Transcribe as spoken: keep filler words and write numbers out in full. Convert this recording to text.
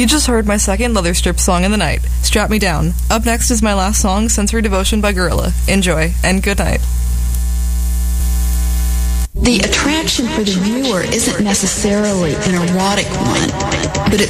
You just heard my second Leather Strip song in the night, Strap Me Down. Up next is my last song, Sensory Devotion by Gorilla. Enjoy, and good night. The attraction for the viewer isn't necessarily an erotic one, but it's